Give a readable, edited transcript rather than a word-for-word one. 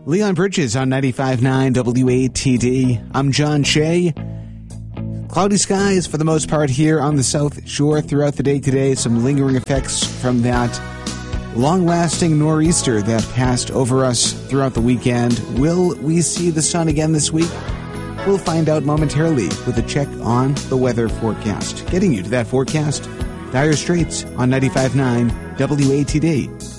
Leon Bridges on 95.9 WATD. I'm John Shea. Cloudy skies for the most part here on the South Shore throughout the day today. Some lingering effects from that long-lasting nor'easter that passed over us throughout the weekend. Will we see the sun again this week? We'll find out momentarily with a check on the weather forecast. Getting you to that forecast, Dire Straits on 95.9 WATD.